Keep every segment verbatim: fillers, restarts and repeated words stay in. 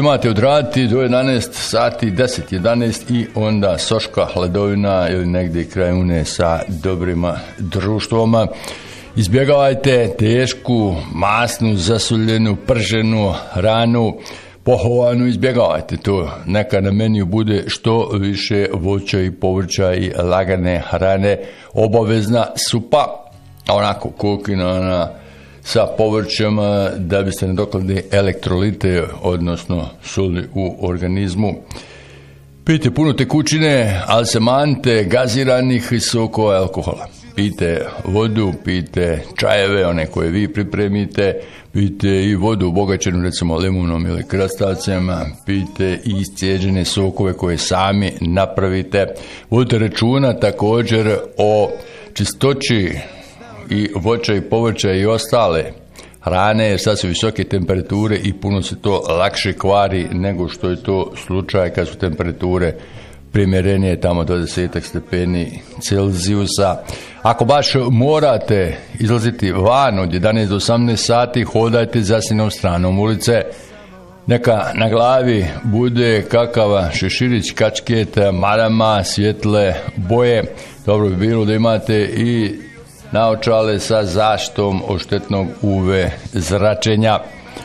imate odraditi do jedanaest sati, deset jedanaest i onda soška, hladovina ili negdje kraj une sa dobrima društvoma. Izbjegavajte tešku, masnu, zasuljenu, prženu hranu, pohovanu, izbjegavajte to. Neka na meniju bude što više voća i povrća i lagane hrane. Obavezna supa, onako kukina, ona sa povrćama da biste nadoknadili elektrolite, odnosno soli u organizmu. Pijte puno tekućine, ali se manite gaziranih sokova i alkohola. Pijte vodu, pijte čajeve, one koje vi pripremite, pijte i vodu obogaćenu recimo limunom ili krastavcem, pijte i iscijeđene sokove koje sami napravite. Vodite računa također o čistoći i voća i povrća i ostale hrane, jer sad su visoke temperature i puno se to lakše kvari nego što je to slučaj kad su temperature primjerenije, tamo dvadeset stepeni Celzijusa. Ako baš morate izlaziti van od jedanaest do osamnaest sati, hodajte zasjednom stranom ulice. Neka na glavi bude kakava šeširić, kačket, marama, svjetle boje. Dobro bi bilo da imate i naočale sa zaštitom od štetnog U V zračenja.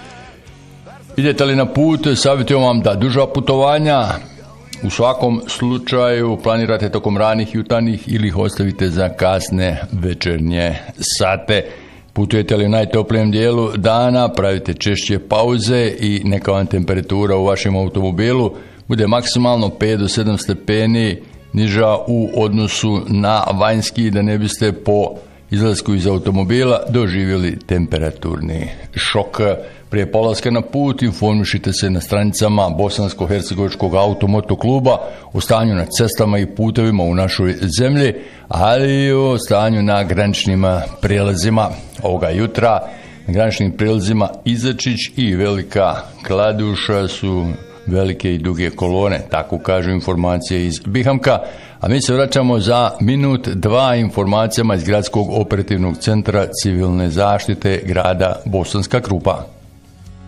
Idete li na put, savjetujem vam da duža putovanja u svakom slučaju planirate tokom ranih jutarnjih ili ih ostavite za kasne večernje sate. Putujete li u najtoplijem dijelu dana, pravite češće pauze i neka vam temperatura u vašem automobilu bude maksimalno pet do sedam stepeni niža u odnosu na vanjski, da ne biste po izlasku iz automobila doživjeli temperaturni šok. Prije polaska na put informišite se na stranicama Bosansko-hercegovačkog automoto kluba o stanju na cestama i putevima u našoj zemlji, ali i o stanju na graničnim prijelazima. Ovoga jutra na graničnim prijelazima Izačić i Velika Kladuša su velike i duge kolone, tako kažu informacije iz Bihamka, a mi se vraćamo za minut, dva informacijama iz Gradskog operativnog centra civilne zaštite grada Bosanska Krupa.